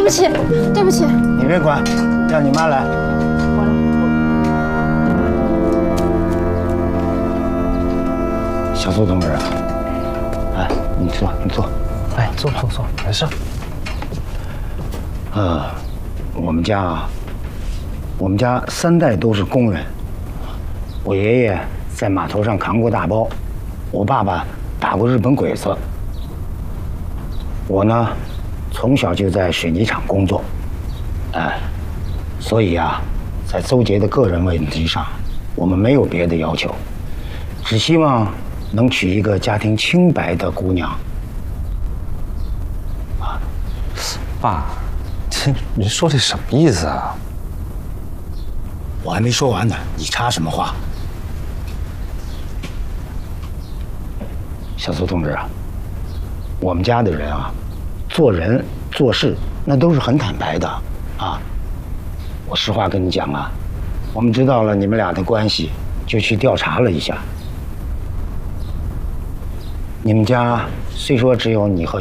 不起，对不起。 你别管，叫你妈来。 我来。小苏同志啊，哎，你坐，你坐。 哎，坐，没事。 我们家3代都是工人。我爷爷在码头上扛过大包，我爸爸打过日本鬼子。我呢，从小就在水泥厂工作，所以啊，在邹杰的个人问题上，我们没有别的要求，只希望能娶一个家庭清白的姑娘。 爸，您说这什么意思啊？ 我还没说完呢，你插什么话？小苏同志啊，我们家的人啊，做人做事那都是很坦白的啊。我实话跟你讲啊，我们知道了你们俩的关系，就去调查了一下。你们家虽说只有你和